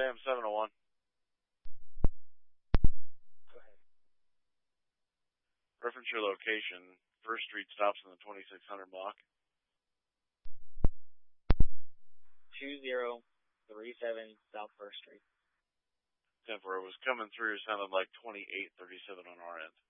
AM 701. Go ahead. Reference your location. First Street stops in the 2600 block. 2037 South First Street. 10-4. It was coming through. Sounded like 2837 on our end.